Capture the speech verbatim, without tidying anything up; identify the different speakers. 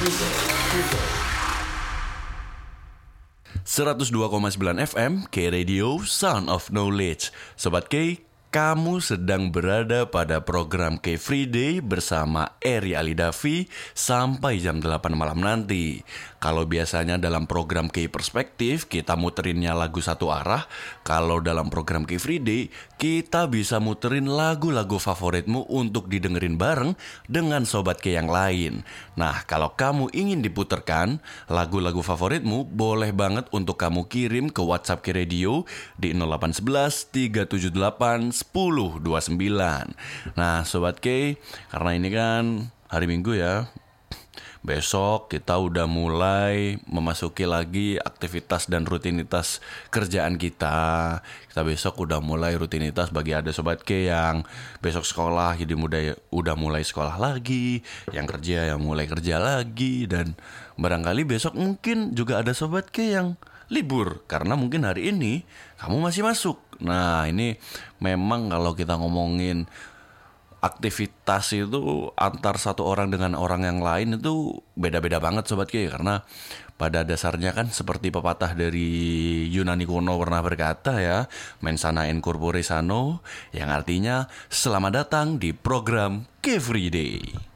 Speaker 1: seratus dua koma sembilan F M K Radio Sound of Knowledge. Sobat K, kamu sedang berada pada program K Free Day bersama Eri Alidavi sampai jam delapan malam nanti. Kalau biasanya dalam program K Perspektif kita muterinnya lagu satu arah, kalau dalam program K Free Day kita bisa muterin lagu-lagu favoritmu untuk didengerin bareng dengan Sobat K yang lain. Nah, kalau kamu ingin diputerkan lagu-lagu favoritmu, boleh banget untuk kamu kirim ke WhatsApp K Radio di nol delapan satu satu tiga tujuh delapan sepuluh dua puluh sembilan. Nah, Sobat K, karena ini kan hari Minggu ya, besok kita udah mulai memasuki lagi aktivitas dan rutinitas kerjaan kita. Kita besok udah mulai rutinitas bagi ada Sobat K yang besok sekolah, jadi udah, udah mulai sekolah lagi, yang kerja yang mulai kerja lagi, dan barangkali besok mungkin juga ada Sobat K yang libur karena mungkin hari ini kamu masih masuk. Nah, ini memang kalau kita ngomongin aktivitas itu antar satu orang dengan orang yang lain itu beda-beda banget Sobat K, karena pada dasarnya kan seperti pepatah dari Yunani kuno pernah berkata ya, mens sana in corpore sano, yang artinya selamat datang di program K Free Day.